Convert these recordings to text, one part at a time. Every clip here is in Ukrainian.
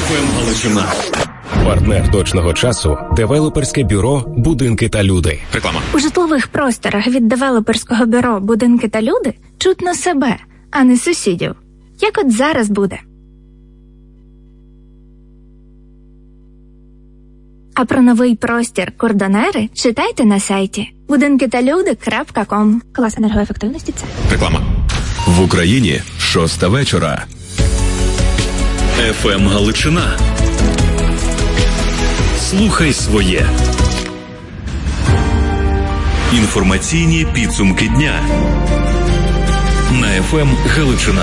ФМ Галичина. Партнер точного часу – девелоперське бюро «Будинки та люди». Реклама. У житлових просторах від девелоперського бюро «Будинки та люди» чутно себе, а не сусідів. Як от зараз буде. А про новий простір «Кордонери» читайте на сайті budinkitalude.com. Клас енергоефективності це. Реклама. В Україні 6 вечора. ФМ Галичина. Слухай своє. Інформаційні підсумки дня на ФМ Галичина.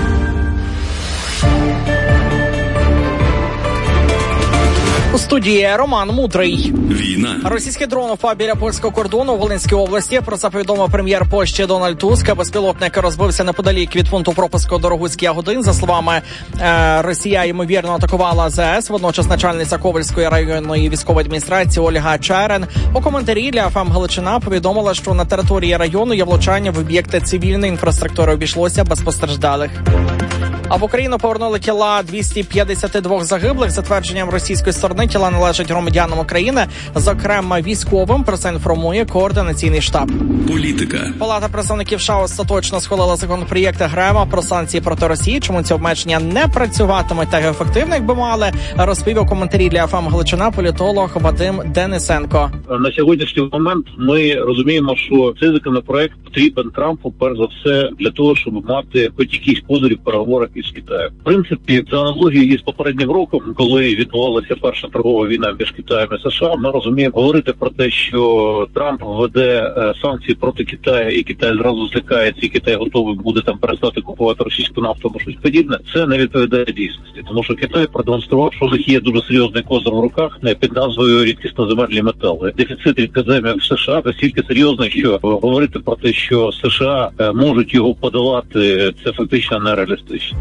У студії Роман Мудрий. Війна. Російський дрон впав біля польського кордону в Волинській області. Про це повідомив прем'єр Польщі Дональд Туск. Безпілотник розбився неподалік від пункту пропуску Дорогуцький-Ягодин. За словами Росія, ймовірно, атакувала ЗС. Водночас начальниця Ковальської районної військової адміністрації Ольга Черен у коментарі для ФМ Галичина повідомила, що на території району є влучання в об'єкти цивільної інфраструктури. Обійшлося без постраждалих. А в Україну повернули тіла 252 загиблих. За твердженням російської сторони, тіла належать громадянам України, зокрема військовим. Про це інформує координаційний штаб. Політика. Палата представників США остаточно схвалила законопроєкт Грема про санкції проти Росії. Чому ці обмеження не працюватимуть так ефективно, як би мали, розповів у коментарі для ФМ Галичина політолог Вадим Денисенко. На сьогоднішній момент ми розуміємо, що цей законопроект потрібен Трампу, перш за все, для того, щоб мати хоч якісь козирі в переговорах із Китаєм. В принципі, за аналогією із попереднім роком, коли відбувалася перша торгова війна між Китаєм і США, ми розуміємо, говорити про те, що Трамп введе санкції проти Китаю, і Китай зразу злякається, і Китай готовий буде там перестати купувати російську нафту або щось подібне, це не відповідає дійсності. Тому що Китай продемонстрував, що у них є дуже серйозний козир в руках під назвою рідкісноземельні метали. Дефіцит рідкоземів в США настільки серйозний, що говорити про те, що США можуть його подолати, це фактично нереалістично.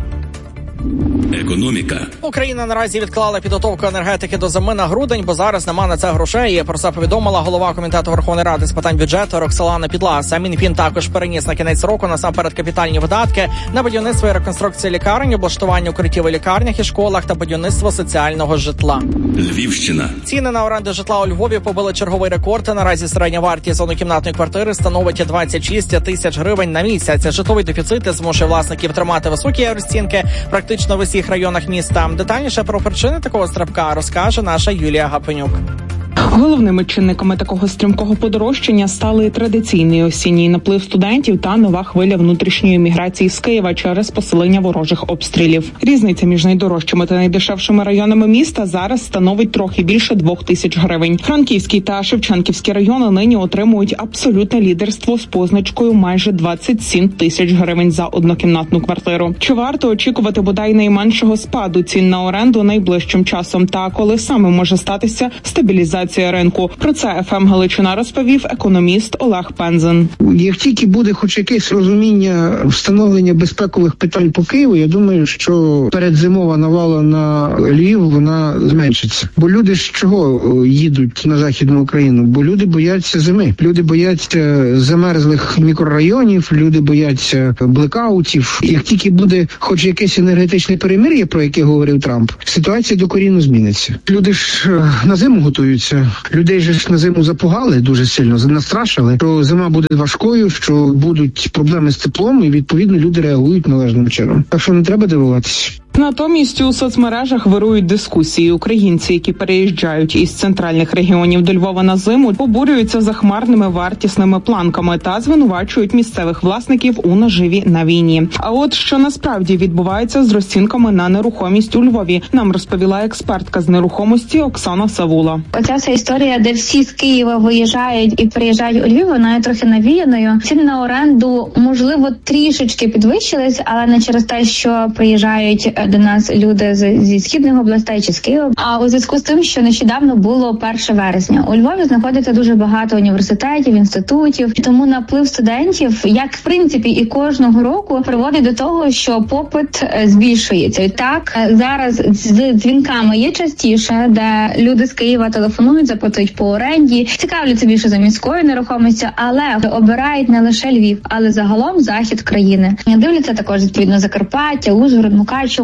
Економіка. Україна наразі відклала підготовку енергетики до зими на грудень, бо зараз нема на це грошей. І про це повідомила голова комітету Верховної Ради з питань бюджету Роксолана Підласа. Мінфін також переніс на кінець року насамперед капітальні видатки на будівництво і реконструкцію лікарень, облаштування укриттів у лікарнях і школах та будівництво соціального житла. Львівщина. Ціни на оренду житла у Львові побили черговий рекорд. Наразі середня вартість однокімнатної квартири становить 26 тисяч гривень на місяць. Житловий дефіцит змушує власників тримати високі розцінки практично в усіх районах міста. Детальніше про причини такого стрибка розкаже наша Юлія Гапенюк. Головними чинниками такого стрімкого подорожчання стали традиційний осінній наплив студентів та нова хвиля внутрішньої міграції з Києва через посилення ворожих обстрілів. Різниця між найдорожчими та найдешевшими районами міста зараз становить трохи більше 2 тисяч гривень. Франківський та Шевченківський райони нині отримують абсолютне лідерство з позначкою майже 27 тисяч гривень за однокімнатну квартиру. Чи варто очікувати бодай найменшого спаду цін на оренду найближчим часом? Та коли саме може статися стабілізація ринку? Про це ФМ Галичина розповів економіст Олег Пензен. Як тільки буде хоч якесь розуміння встановлення безпекових питань по Києву, я думаю, що передзимова навала на Львів, вона зменшиться. Бо люди з чого їдуть на Західну Україну? Бо люди бояться зими. Люди бояться замерзлих мікрорайонів, люди бояться блекаутів. Як тільки буде хоч якесь енергетичне перемир'я, про яке говорив Трамп, ситуація докорінно зміниться. Люди ж на зиму готуються. Людей же на зиму запугали дуже сильно, настрашили, що зима буде важкою, що будуть проблеми з теплом, і відповідно люди реагують належним чином. Так що не треба дивуватися. Натомість у соцмережах вирують дискусії. Українці, які переїжджають із центральних регіонів до Львова на зиму, обурюються захмарними вартісними планками та звинувачують місцевих власників у наживі на війні. А от що насправді відбувається з розцінками на нерухомість у Львові, нам розповіла експертка з нерухомості Оксана Савула. Оця вся історія, де всі з Києва виїжджають і приїжджають у Львів, вона є трохи навіяною. Ціни на оренду, можливо, трішечки підвищились, але не через те, що приїжджають до нас люди зі східних областей чи з Києва. А у зв'язку з тим, що нещодавно було 1 вересня. У Львові знаходиться дуже багато університетів, інститутів. Тому наплив студентів, як в принципі і кожного року, приводить до того, що попит збільшується. Так, зараз з дзвінками є частіше, де люди з Києва телефонують, запитують по оренді, цікавляться більше за міською нерухомістю, але обирають не лише Львів, але загалом захід країни. Дивляться також, відповідно, Закарпаття, Ужгород, Мукачево.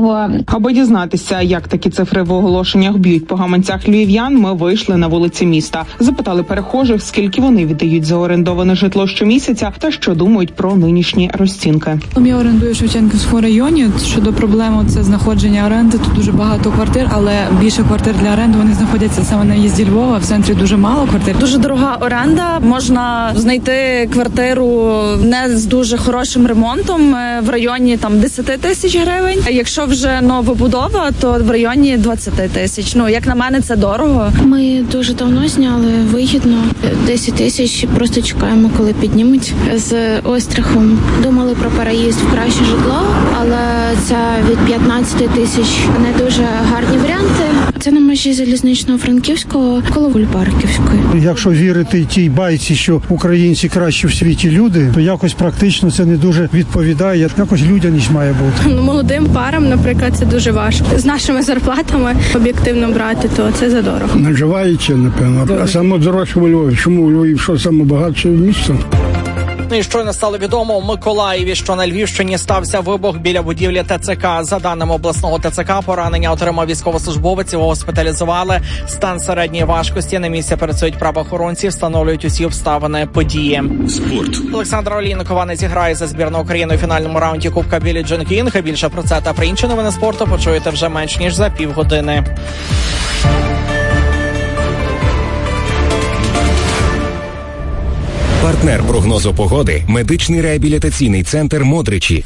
важливо. Аби дізнатися, як такі цифри в оголошеннях б'ють по гаманцях львів'ян, ми вийшли на вулиці міста. Запитали перехожих, скільки вони віддають за орендоване житло щомісяця та що думають про нинішні розцінки. Я орендую в Шевченківському районі. Щодо проблеми це знаходження оренди. Тут дуже багато квартир, але більше квартир для оренди вони знаходяться саме на в'їзді Львова. В центрі дуже мало квартир. Дуже дорога оренда. Можна знайти квартиру не з дуже хорошим ремонтом в районі 10 тисяч гривень. А якщо вже новобудова, то в районі 20 тисяч. Як на мене, це дорого. Ми дуже давно зняли вигідно. 10 тисяч, просто чекаємо, коли піднімуть. З острахом думали про переїзд в краще житло, але це від 15 тисяч не дуже гарні варіанти. Це на межі залізничного Франківського коло Гульбарківської. Якщо вірити тій байці, що українці кращі в світі люди, то якось практично це не дуже відповідає. Якось людяність має бути. Молодим парам, наприклад, це дуже важко. З нашими зарплатами об'єктивно брати, то це задорого. Наживається, напевно. А саме дорожче у Львові. Чому у Львові що саме багатше місце? І щойно стало відомо у Миколаєві, що на Львівщині стався вибух біля будівлі ТЦК. За даними обласного ТЦК, поранення отримав військовослужбовець, його госпіталізували. Стан середньої важкості. На місці працюють правоохоронці, встановлюють усі обставини події. Спорт. Олександр Олійникова не зіграє за збірну України у фінальному раунді Кубка Біллі Джин Кінг. Більше про це та про інші новини спорту почуєте вже менш ніж за півгодини. Партнер прогнозу погоди – медичний реабілітаційний центр «Модричі».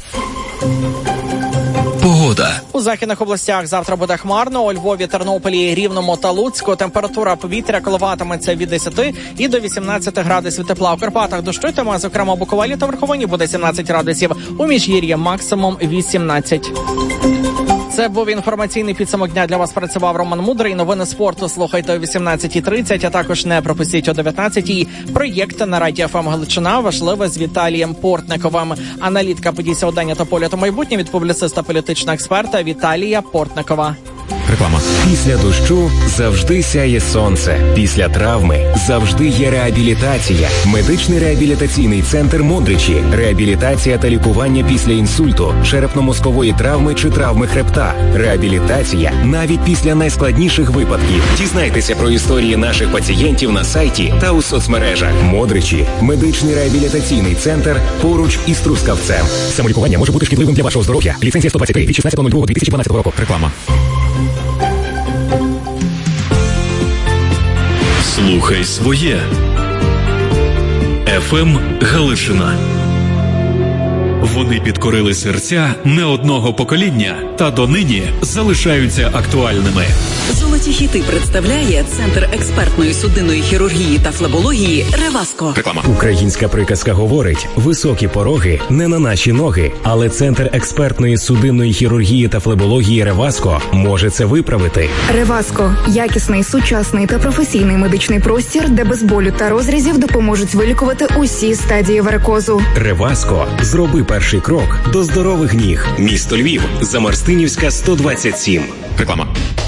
Погода. У західних областях завтра буде хмарно. У Львові, Тернополі, Рівному та Луцьку температура повітря коливатиметься від 10 і до 18 градусів тепла. У Карпатах дощитиме, зокрема у Буковелі та Верховині буде 17 градусів. У Міжгір'ї максимум 18. Це був інформаційний підсумок дня. Для вас працював Роман Мудрий. Новини спорту слухайте о 18:30, а також не пропустіть о 19:00. Проєкт на Радіо ФМ Галичина важливе з Віталієм Портниковим. Аналітика подій сьогодення та погляд у майбутнє від публіциста політичного експерта Віталія Портникова. Реклама. Після дощу завжди сяє сонце. Після травми завжди є реабілітація. Медичний реабілітаційний центр «Модричі». Реабілітація та лікування після інсульту, черепно-мозкової травми чи травми хребта. Реабілітація навіть після найскладніших випадків. Дізнайтеся про історії наших пацієнтів на сайті та у соцмережах. «Модричі» – медичний реабілітаційний центр поруч із Трускавцем. Самолікування може бути шкідливим для вашого здоров'я. Ліцензія 123 від 16.02.2012 року. Реклама. Слухай своє. ФМ Галичина. Вони підкорили серця не одного покоління та донині залишаються актуальними. Золоті хіти представляє Центр експертної судинної хірургії та флебології «Реваско». Реклама. Українська приказка говорить: високі пороги не на наші ноги, але Центр експертної судинної хірургії та флебології «Реваско» може це виправити. «Реваско» – якісний, сучасний та професійний медичний простір, де без болю та розрізів допоможуть вилікувати усі стадії варикозу. «Реваско» – зроби перший крок до здорових ніг. Місто Львів, Замарстинівська, 127. Реклама.